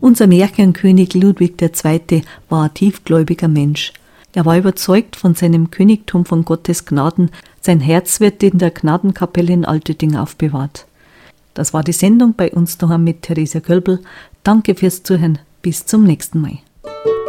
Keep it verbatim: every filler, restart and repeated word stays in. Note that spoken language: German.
Unser Märchenkönig Ludwig der Zweite war ein tiefgläubiger Mensch. Er war überzeugt von seinem Königtum von Gottes Gnaden. Sein Herz wird in der Gnadenkapelle in Altötting aufbewahrt. Das war die Sendung bei uns daheim mit Theresa Kölbl. Danke fürs Zuhören. Bis zum nächsten Mal.